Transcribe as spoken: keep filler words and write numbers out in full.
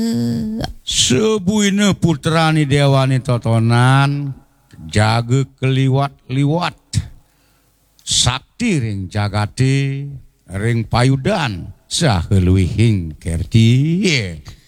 Sebuina putrani dewani totonan jaga keliwat-liwat sakti ring jagate ring payudan saheluwihing kerti